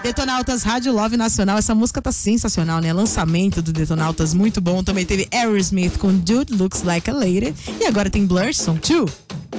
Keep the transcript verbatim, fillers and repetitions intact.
Detonautas Rádio Love Nacional. Essa música tá sensacional, né? Lançamento do Detonautas muito bom. Também teve Aerosmith com Dude Looks Like a Lady. E agora tem Blur Song dois.